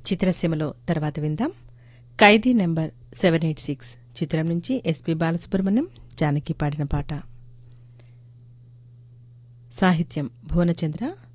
చిత్రసీమలో తర్వాత విందాం ఖైదీ నెంబర్ 786 చిత్రం నుంచి ఎస్పి బాలసుబ్రహ్మణ్యం జానకి పాడిన పాట. సాహిత్యం భువనచంద్ర,